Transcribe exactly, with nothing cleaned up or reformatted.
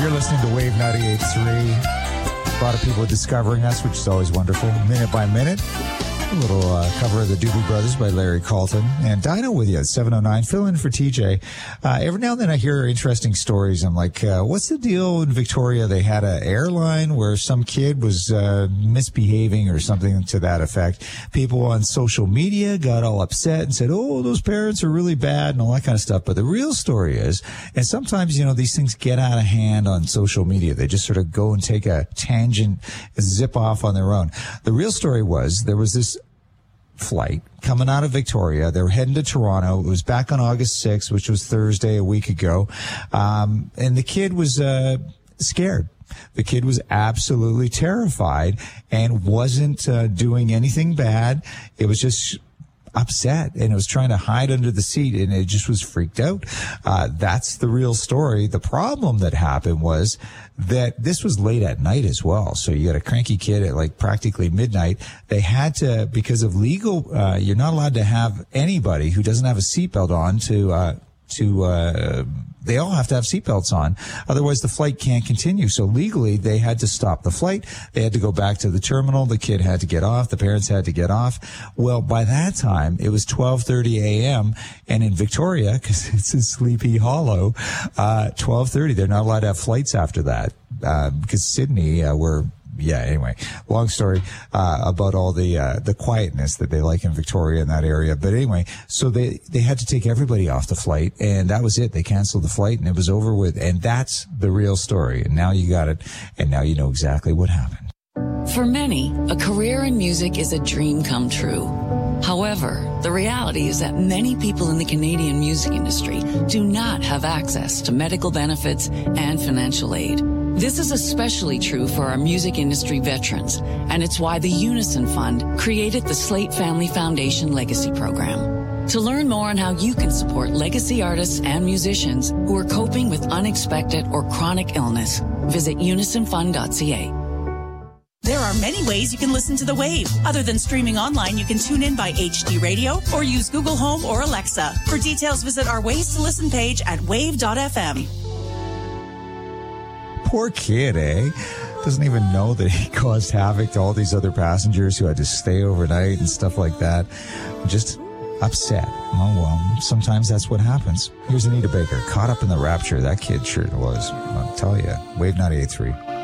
You're listening to Wave ninety-eight point three. A lot of people discovering us, which is always wonderful. Minute by minute. A little uh, cover of the Doobie Brothers by Larry Carlton. And Dino with you at seven oh nine. Fill in for T J. Uh, every now and then I hear interesting stories. I'm like, uh, what's the deal in Victoria? They had an airline where some kid was uh, misbehaving or something to that effect. People on social media got all upset and said, oh, those parents are really bad and all that kind of stuff. But the real story is, and sometimes, you know, these things get out of hand on social media. They just sort of go and take a tangent, zip off on their own. The real story was there was this flight coming out of Victoria. They were heading to Toronto. It was back on August sixth, which was Thursday a week ago. Um, and the kid was, uh, scared. The kid was absolutely terrified and wasn't, uh, doing anything bad. It was just upset, and it was trying to hide under the seat, and it just was freaked out. Uh, that's the real story. The problem that happened was that this was late at night as well. So you got a cranky kid at like practically midnight. They had to, because of legal, uh, you're not allowed to have anybody who doesn't have a seatbelt on to, uh, to, uh, they all have to have seatbelts on. Otherwise, the flight can't continue. So legally, they had to stop the flight. They had to go back to the terminal. The kid had to get off. The parents had to get off. Well, by that time, it was twelve thirty a.m. And in Victoria, because it's in Sleepy Hollow, uh, twelve thirty, they're not allowed to have flights after that. Uh, because Sydney, uh, we're, yeah, anyway, long story, uh, about all the, uh, the quietness that they like in Victoria in that area. But anyway, so they, they had to take everybody off the flight, and that was it. They canceled the flight and it was over with. And that's the real story. And now you got it. And now you know exactly what happened. For many, a career in music is a dream come true. However, the reality is that many people in the Canadian music industry do not have access to medical benefits and financial aid. This is especially true for our music industry veterans, and it's why the Unison Fund created the Slate Family Foundation Legacy Program. To learn more on how you can support legacy artists and musicians who are coping with unexpected or chronic illness, visit unison fund dot c a. There are many ways you can listen to The Wave. Other than streaming online, you can tune in by H D Radio or use Google Home or Alexa. For details, visit our Ways to Listen page at wave dot f m. Poor kid, eh? Doesn't even know that he caused havoc to all these other passengers who had to stay overnight and stuff like that. Just upset. Oh, well, sometimes that's what happens. Here's Anita Baker, caught up in the rapture. That kid sure was. I'll tell you. Wave ninety-eight point three.